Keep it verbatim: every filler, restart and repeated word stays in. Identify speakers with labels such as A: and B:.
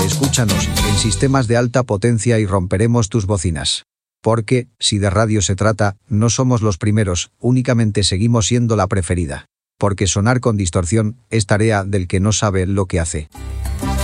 A: Escúchanos en sistemas de alta potencia y romperemos tus bocinas. Porque, si de radio se trata, no somos los primeros, únicamente seguimos siendo la preferida. Porque sonar con distorsión es tarea del que no sabe lo que hace.